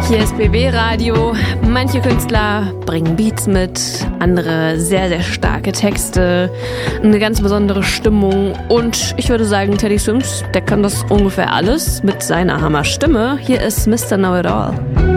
Hier ist BB Radio. Manche Künstler bringen Beats mit, andere sehr, sehr starke Texte, eine ganz besondere Stimmung und ich würde sagen, Teddy Swims, der kann das ungefähr alles mit seiner Hammerstimme. Hier ist Mr. Know-It-All.